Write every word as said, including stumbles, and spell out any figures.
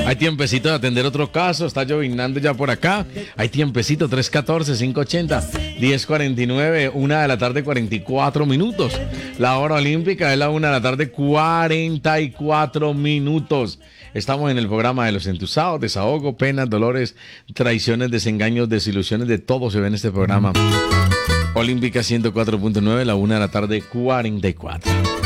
Hay tiempecito de atender otro caso, está llovinando ya por acá. Hay tiempecito, tres uno cuatro, cinco ocho cero, uno cero cuatro nueve, una de la tarde, cuarenta y cuatro minutos. La hora olímpica es la una de la tarde, cuarenta y cuatro minutos. Estamos en el programa de los entusados, desahogo, penas, dolores, traiciones, desengaños, desilusiones, de todo se ve en este programa. Olímpica ciento cuatro punto nueve, la una de la tarde, cuarenta y cuatro.